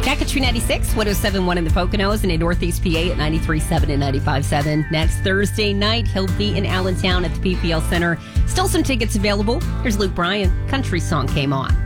Got Country 96, 107.1 in the Poconos and in Northeast PA at 93.7 and 95.7. Next Thursday night, he'll be in Allentown at the PPL Center. Still some tickets available. Here's Luke Bryan. Country Song Came On.